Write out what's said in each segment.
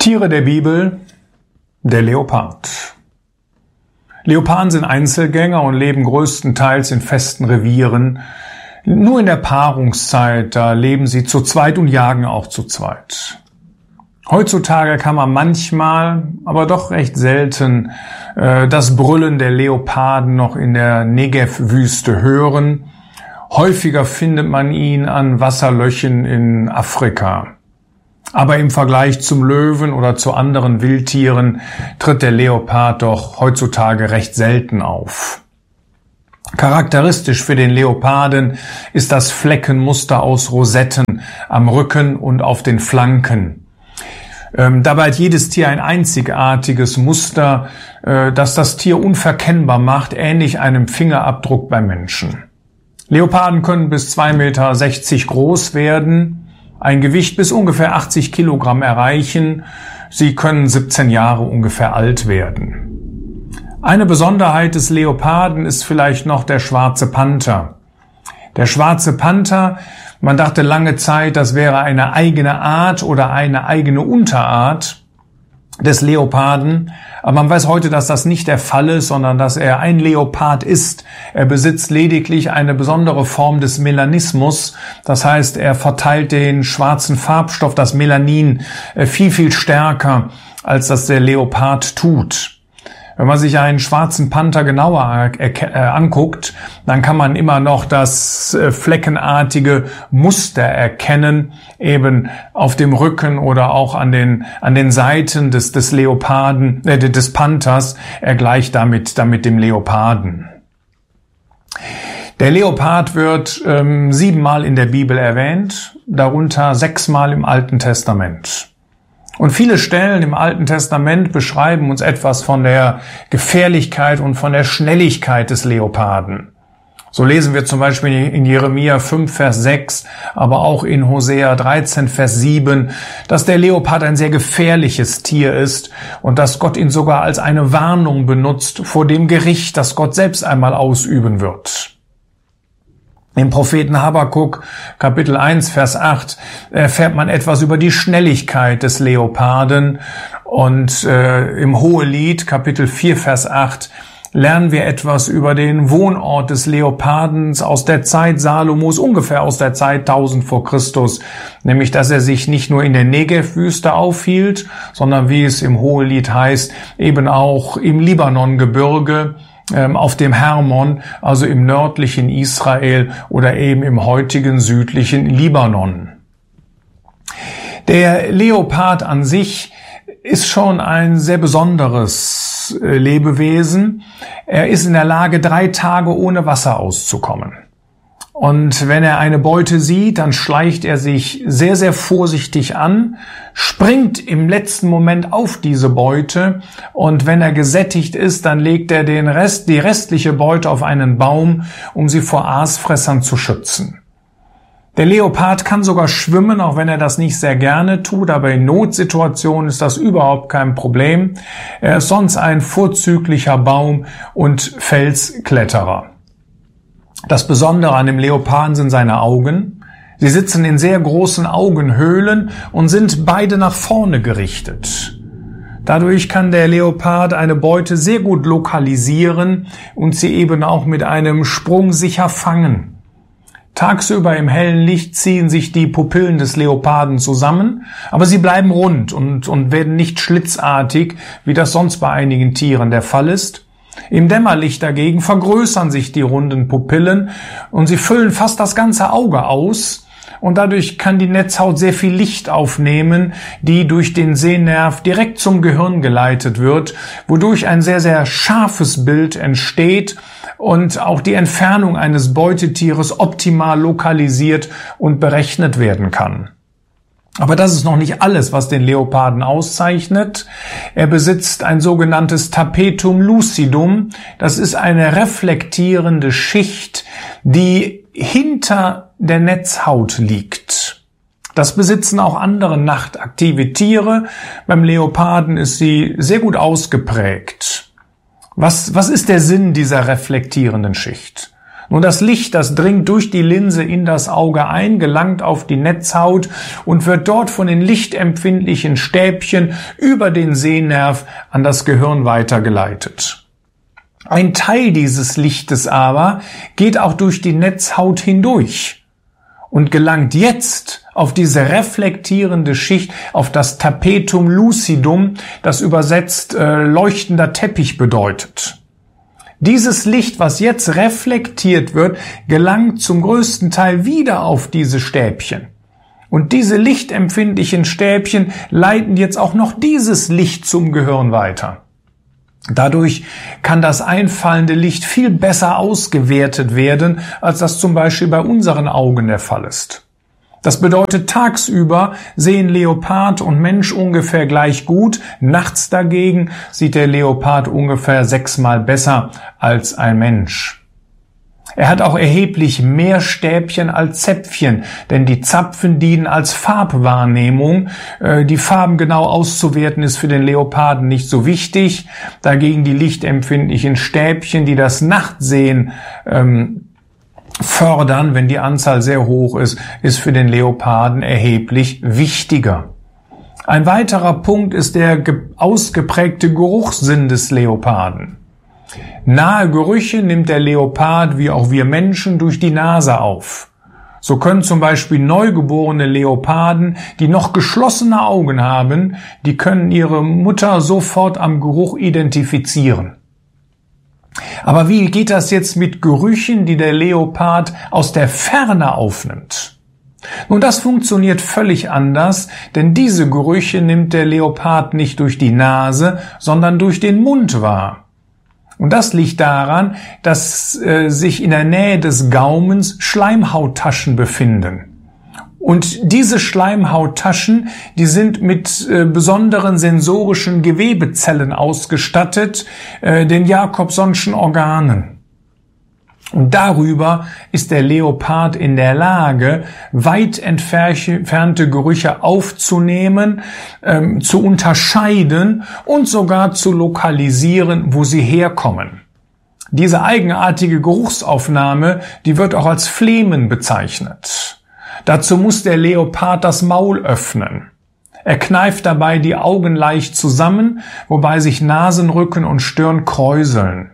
Tiere der Bibel, der Leopard. Leoparden sind Einzelgänger und leben größtenteils in festen Revieren. Nur in der Paarungszeit, da leben sie zu zweit und jagen auch zu zweit. Heutzutage kann man manchmal, aber doch recht selten, das Brüllen der Leoparden noch in der Negev-Wüste hören. Häufiger findet man ihn an Wasserlöchen in Afrika. Aber im Vergleich zum Löwen oder zu anderen Wildtieren tritt der Leopard doch heutzutage recht selten auf. Charakteristisch für den Leoparden ist das Fleckenmuster aus Rosetten am Rücken und auf den Flanken. Dabei hat jedes Tier ein einzigartiges Muster, das das Tier unverkennbar macht, ähnlich einem Fingerabdruck beim Menschen. Leoparden können bis 2,60 Meter groß werden, ein Gewicht bis ungefähr 80 Kilogramm erreichen. Sie können 17 Jahre ungefähr alt werden. Eine Besonderheit des Leoparden ist vielleicht noch der schwarze Panther. Der schwarze Panther, man dachte lange Zeit, das wäre eine eigene Art oder eine eigene Unterart des Leoparden. Aber man weiß heute, dass das nicht der Fall ist, sondern dass er ein Leopard ist. Er besitzt lediglich eine besondere Form des Melanismus. Das heißt, er verteilt den schwarzen Farbstoff, das Melanin, viel, viel stärker, als das der Leopard tut. Wenn man sich einen schwarzen Panther genauer anguckt, dann kann man immer noch das fleckenartige Muster erkennen, eben auf dem Rücken oder auch an den Seiten des Leoparden, des Panthers. Er gleicht damit dem Leoparden. Der Leopard wird 7-mal in der Bibel erwähnt, darunter 6-mal im Alten Testament. Und viele Stellen im Alten Testament beschreiben uns etwas von der Gefährlichkeit und von der Schnelligkeit des Leoparden. So lesen wir zum Beispiel in Jeremia 5, Vers 6, aber auch in Hosea 13, Vers 7, dass der Leopard ein sehr gefährliches Tier ist und dass Gott ihn sogar als eine Warnung benutzt vor dem Gericht, das Gott selbst einmal ausüben wird. Im Propheten Habakuk, Kapitel 1, Vers 8, erfährt man etwas über die Schnelligkeit des Leoparden. Und im Hohelied, Kapitel 4, Vers 8, lernen wir etwas über den Wohnort des Leopardens aus der Zeit Salomos, ungefähr aus der Zeit 1000 vor Christus. Nämlich, dass er sich nicht nur in der Negev-Wüste aufhielt, sondern, wie es im Hohelied heißt, eben auch im Libanongebirge, auf dem Hermon, also im nördlichen Israel oder eben im heutigen südlichen Libanon. Der Leopard an sich ist schon ein sehr besonderes Lebewesen. Er ist in der Lage, 3 Tage ohne Wasser auszukommen. Und wenn er eine Beute sieht, dann schleicht er sich sehr, sehr vorsichtig an, springt im letzten Moment auf diese Beute und wenn er gesättigt ist, dann legt er die restliche Beute auf einen Baum, um sie vor Aasfressern zu schützen. Der Leopard kann sogar schwimmen, auch wenn er das nicht sehr gerne tut, aber in Notsituationen ist das überhaupt kein Problem. Er ist sonst ein vorzüglicher Baum- und Felskletterer. Das Besondere an dem Leoparden sind seine Augen. Sie sitzen in sehr großen Augenhöhlen und sind beide nach vorne gerichtet. Dadurch kann der Leopard eine Beute sehr gut lokalisieren und sie eben auch mit einem Sprung sicher fangen. Tagsüber im hellen Licht ziehen sich die Pupillen des Leoparden zusammen, aber sie bleiben rund und werden nicht schlitzartig, wie das sonst bei einigen Tieren der Fall ist. Im Dämmerlicht dagegen vergrößern sich die runden Pupillen und sie füllen fast das ganze Auge aus und dadurch kann die Netzhaut sehr viel Licht aufnehmen, die durch den Sehnerv direkt zum Gehirn geleitet wird, wodurch ein sehr, sehr scharfes Bild entsteht und auch die Entfernung eines Beutetieres optimal lokalisiert und berechnet werden kann. Aber das ist noch nicht alles, was den Leoparden auszeichnet. Er besitzt ein sogenanntes Tapetum lucidum. Das ist eine reflektierende Schicht, die hinter der Netzhaut liegt. Das besitzen auch andere nachtaktive Tiere. Beim Leoparden ist sie sehr gut ausgeprägt. Was ist der Sinn dieser reflektierenden Schicht? Nun, das Licht, das dringt durch die Linse in das Auge ein, gelangt auf die Netzhaut und wird dort von den lichtempfindlichen Stäbchen über den Sehnerv an das Gehirn weitergeleitet. Ein Teil dieses Lichtes aber geht auch durch die Netzhaut hindurch und gelangt jetzt auf diese reflektierende Schicht, auf das Tapetum lucidum, das übersetzt leuchtender Teppich bedeutet. Dieses Licht, was jetzt reflektiert wird, gelangt zum größten Teil wieder auf diese Stäbchen. Und diese lichtempfindlichen Stäbchen leiten jetzt auch noch dieses Licht zum Gehirn weiter. Dadurch kann das einfallende Licht viel besser ausgewertet werden, als das zum Beispiel bei unseren Augen der Fall ist. Das bedeutet, tagsüber sehen Leopard und Mensch ungefähr gleich gut, nachts dagegen sieht der Leopard ungefähr 6-mal besser als ein Mensch. Er hat auch erheblich mehr Stäbchen als Zäpfchen, denn die Zapfen dienen als Farbwahrnehmung. Die Farben genau auszuwerten ist für den Leoparden nicht so wichtig. Dagegen die lichtempfindlichen Stäbchen, die das Nachtsehen fördern, wenn die Anzahl sehr hoch ist für den Leoparden erheblich wichtiger. Ein weiterer Punkt ist der ausgeprägte Geruchssinn des Leoparden. Nahe Gerüche nimmt der Leopard wie auch wir Menschen durch die Nase auf. So können zum Beispiel neugeborene Leoparden, die noch geschlossene Augen haben, die können ihre Mutter sofort am Geruch identifizieren. Aber wie geht das jetzt mit Gerüchen, die der Leopard aus der Ferne aufnimmt? Nun, das funktioniert völlig anders, denn diese Gerüche nimmt der Leopard nicht durch die Nase, sondern durch den Mund wahr. Und das liegt daran, dass sich in der Nähe des Gaumens Schleimhauttaschen befinden. Und diese Schleimhauttaschen, die sind mit besonderen sensorischen Gewebezellen ausgestattet, den Jacobsonschen Organen. Und darüber ist der Leopard in der Lage, weit entfernte Gerüche aufzunehmen, zu unterscheiden und sogar zu lokalisieren, wo sie herkommen. Diese eigenartige Geruchsaufnahme, die wird auch als Flehmen bezeichnet. Dazu muss der Leopard das Maul öffnen. Er kneift dabei die Augen leicht zusammen, wobei sich Nasenrücken und Stirn kräuseln.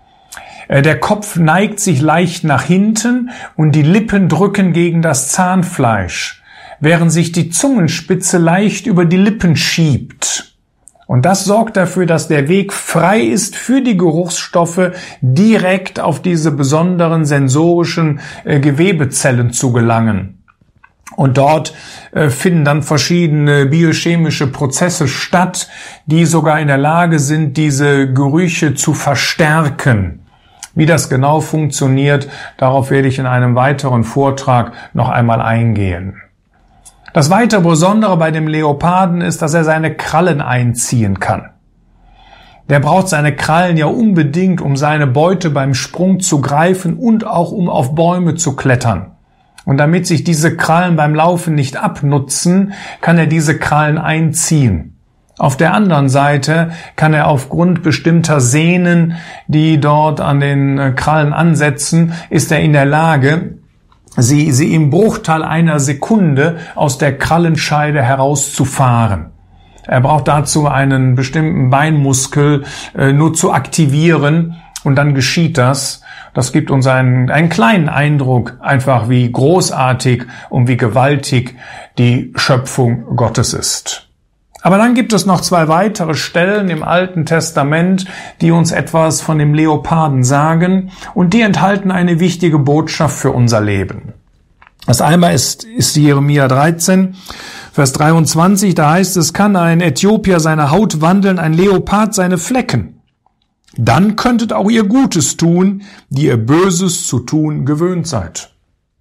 Der Kopf neigt sich leicht nach hinten und die Lippen drücken gegen das Zahnfleisch, während sich die Zungenspitze leicht über die Lippen schiebt. Und das sorgt dafür, dass der Weg frei ist für die Geruchsstoffe, direkt auf diese besonderen sensorischen Gewebezellen zu gelangen. Und dort finden dann verschiedene biochemische Prozesse statt, die sogar in der Lage sind, diese Gerüche zu verstärken. Wie das genau funktioniert, darauf werde ich in einem weiteren Vortrag noch einmal eingehen. Das weitere Besondere bei dem Leoparden ist, dass er seine Krallen einziehen kann. Der braucht seine Krallen ja unbedingt, um seine Beute beim Sprung zu greifen und auch um auf Bäume zu klettern. Und damit sich diese Krallen beim Laufen nicht abnutzen, kann er diese Krallen einziehen. Auf der anderen Seite kann er aufgrund bestimmter Sehnen, die dort an den Krallen ansetzen, ist er in der Lage, sie im Bruchteil einer Sekunde aus der Krallenscheide herauszufahren. Er braucht dazu einen bestimmten Beinmuskel nur zu aktivieren und dann geschieht das. Das gibt uns einen kleinen Eindruck, einfach wie großartig und wie gewaltig die Schöpfung Gottes ist. Aber dann gibt es noch 2 weitere Stellen im Alten Testament, die uns etwas von dem Leoparden sagen und die enthalten eine wichtige Botschaft für unser Leben. Das einmal ist Jeremia 13, Vers 23, da heißt es, kann ein Äthiopier seine Haut wandeln, ein Leopard seine Flecken. Dann könntet auch ihr Gutes tun, die ihr Böses zu tun gewöhnt seid.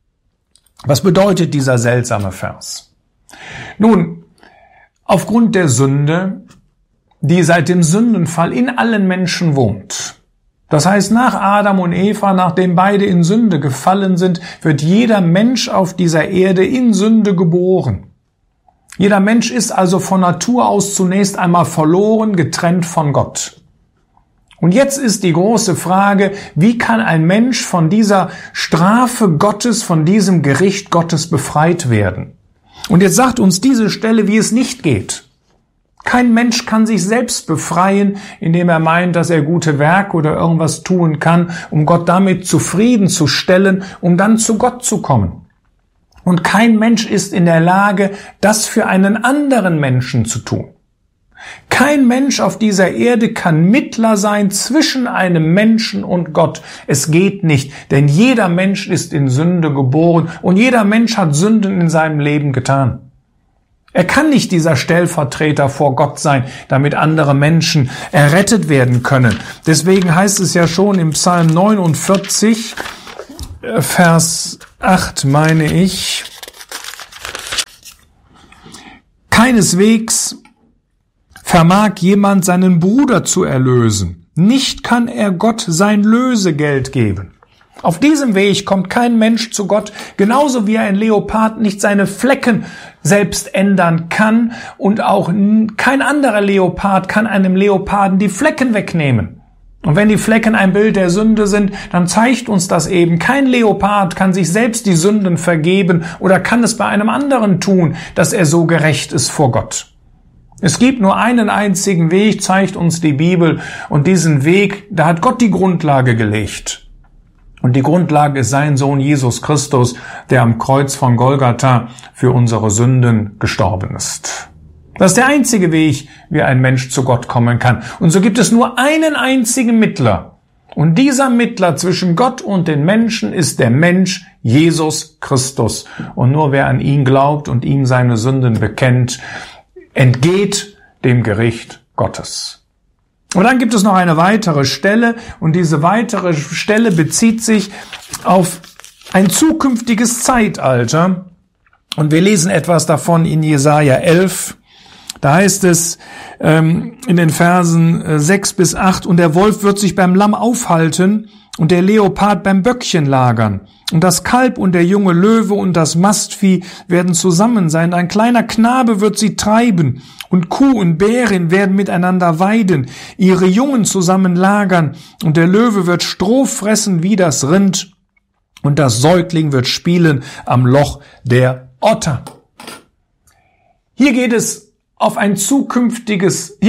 Was bedeutet dieser seltsame Vers? Nun, aufgrund der Sünde, die seit dem Sündenfall in allen Menschen wohnt. Das heißt, nach Adam und Eva, nachdem beide in Sünde gefallen sind, wird jeder Mensch auf dieser Erde in Sünde geboren. Jeder Mensch ist also von Natur aus zunächst einmal verloren, getrennt von Gott. Und jetzt ist die große Frage, wie kann ein Mensch von dieser Strafe Gottes, von diesem Gericht Gottes befreit werden? Und jetzt sagt uns diese Stelle, wie es nicht geht. Kein Mensch kann sich selbst befreien, indem er meint, dass er gute Werke oder irgendwas tun kann, um Gott damit zufriedenzustellen, um dann zu Gott zu kommen. Und kein Mensch ist in der Lage, das für einen anderen Menschen zu tun. Kein Mensch auf dieser Erde kann Mittler sein zwischen einem Menschen und Gott. Es geht nicht, denn jeder Mensch ist in Sünde geboren und jeder Mensch hat Sünden in seinem Leben getan. Er kann nicht dieser Stellvertreter vor Gott sein, damit andere Menschen errettet werden können. Deswegen heißt es ja schon im Psalm 49, Vers 8, meine ich, keineswegs vermag jemand seinen Bruder zu erlösen. Nicht kann er Gott sein Lösegeld geben. Auf diesem Weg kommt kein Mensch zu Gott, genauso wie ein Leopard nicht seine Flecken selbst ändern kann und auch kein anderer Leopard kann einem Leoparden die Flecken wegnehmen. Und wenn die Flecken ein Bild der Sünde sind, dann zeigt uns das eben. Kein Leopard kann sich selbst die Sünden vergeben oder kann es bei einem anderen tun, dass er so gerecht ist vor Gott. Es gibt nur einen einzigen Weg, zeigt uns die Bibel, und diesen Weg, da hat Gott die Grundlage gelegt. Und die Grundlage ist sein Sohn Jesus Christus, der am Kreuz von Golgatha für unsere Sünden gestorben ist. Das ist der einzige Weg, wie ein Mensch zu Gott kommen kann. Und so gibt es nur einen einzigen Mittler. Und dieser Mittler zwischen Gott und den Menschen ist der Mensch Jesus Christus. Und nur wer an ihn glaubt und ihm seine Sünden bekennt, entgeht dem Gericht Gottes. Und dann gibt es noch eine weitere Stelle, und diese weitere Stelle bezieht sich auf ein zukünftiges Zeitalter. Und wir lesen etwas davon in Jesaja 11. Da heißt es in den Versen 6 bis 8, und der Wolf wird sich beim Lamm aufhalten und der Leopard beim Böckchen lagern. Und das Kalb und der junge Löwe und das Mastvieh werden zusammen sein. Ein kleiner Knabe wird sie treiben, und Kuh und Bärin werden miteinander weiden, ihre Jungen zusammen lagern, und der Löwe wird Stroh fressen wie das Rind, und das Säugling wird spielen am Loch der Otter. Hier geht es um ein zukünftiges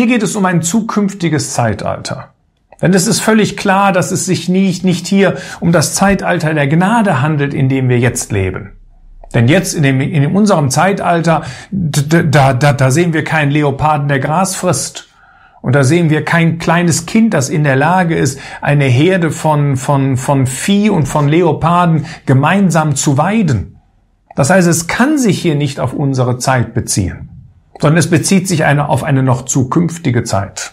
Zeitalter. Denn es ist völlig klar, dass es sich nicht hier um das Zeitalter der Gnade handelt, in dem wir jetzt leben. Denn jetzt in unserem Zeitalter, da sehen wir keinen Leoparden, der Gras frisst. Und da sehen wir kein kleines Kind, das in der Lage ist, eine Herde von Vieh und von Leoparden gemeinsam zu weiden. Das heißt, es kann sich hier nicht auf unsere Zeit beziehen, sondern es bezieht sich auf eine noch zukünftige Zeit.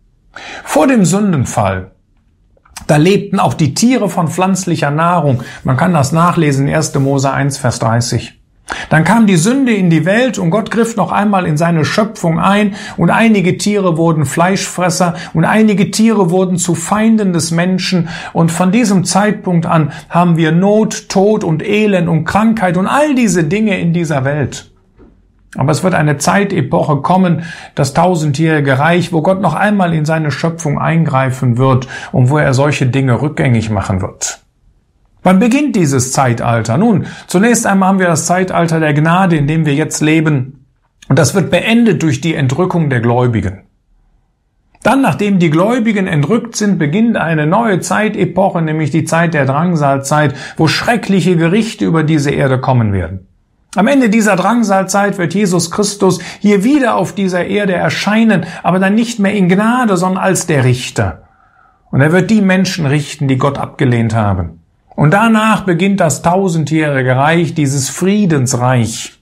Vor dem Sündenfall, da lebten auch die Tiere von pflanzlicher Nahrung. Man kann das nachlesen in 1. Mose 1, Vers 30. Dann kam die Sünde in die Welt und Gott griff noch einmal in seine Schöpfung ein, und einige Tiere wurden Fleischfresser und einige Tiere wurden zu Feinden des Menschen, und von diesem Zeitpunkt an haben wir Not, Tod und Elend und Krankheit und all diese Dinge in dieser Welt. Aber es wird eine Zeitepoche kommen, das tausendjährige Reich, wo Gott noch einmal in seine Schöpfung eingreifen wird und wo er solche Dinge rückgängig machen wird. Wann beginnt dieses Zeitalter? Nun, zunächst einmal haben wir das Zeitalter der Gnade, in dem wir jetzt leben. Und das wird beendet durch die Entrückung der Gläubigen. Dann, nachdem die Gläubigen entrückt sind, beginnt eine neue Zeitepoche, nämlich die Zeit der Drangsalzeit, wo schreckliche Gerichte über diese Erde kommen werden. Am Ende dieser Drangsalzeit wird Jesus Christus hier wieder auf dieser Erde erscheinen, aber dann nicht mehr in Gnade, sondern als der Richter. Und er wird die Menschen richten, die Gott abgelehnt haben. Und danach beginnt das tausendjährige Reich, dieses Friedensreich.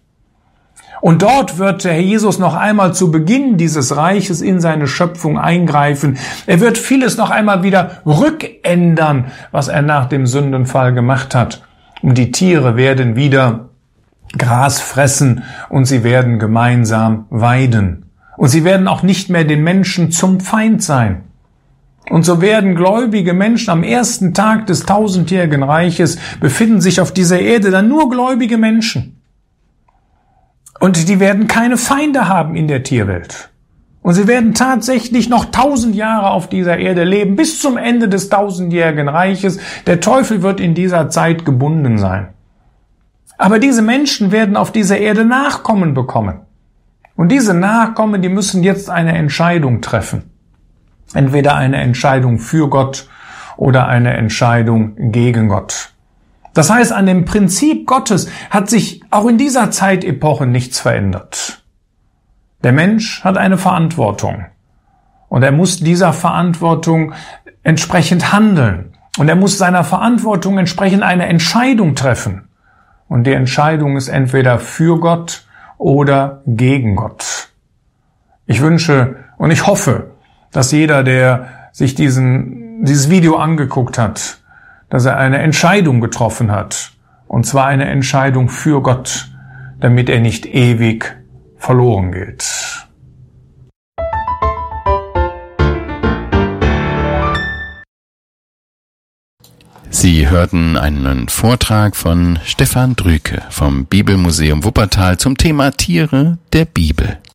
Und dort wird der Herr Jesus noch einmal zu Beginn dieses Reiches in seine Schöpfung eingreifen. Er wird vieles noch einmal wieder rückändern, was er nach dem Sündenfall gemacht hat. Und die Tiere werden wieder Gras fressen und sie werden gemeinsam weiden. Und sie werden auch nicht mehr den Menschen zum Feind sein. Und so werden gläubige Menschen am ersten Tag des tausendjährigen Reiches, befinden sich auf dieser Erde dann nur gläubige Menschen. Und die werden keine Feinde haben in der Tierwelt. Und sie werden tatsächlich noch 1000 Jahre auf dieser Erde leben, bis zum Ende des 1000-jährigen Reiches. Der Teufel wird in dieser Zeit gebunden sein. Aber diese Menschen werden auf dieser Erde Nachkommen bekommen. Und diese Nachkommen, die müssen jetzt eine Entscheidung treffen. Entweder eine Entscheidung für Gott oder eine Entscheidung gegen Gott. Das heißt, an dem Prinzip Gottes hat sich auch in dieser Zeitepoche nichts verändert. Der Mensch hat eine Verantwortung und er muss dieser Verantwortung entsprechend handeln und er muss seiner Verantwortung entsprechend eine Entscheidung treffen. Und die Entscheidung ist entweder für Gott oder gegen Gott. Ich wünsche und ich hoffe, dass jeder, der sich dieses Video angeguckt hat, dass er eine Entscheidung getroffen hat, und zwar eine Entscheidung für Gott, damit er nicht ewig verloren geht. Sie hörten einen Vortrag von Stefan Drüke vom Bibelmuseum Wuppertal zum Thema Tiere der Bibel.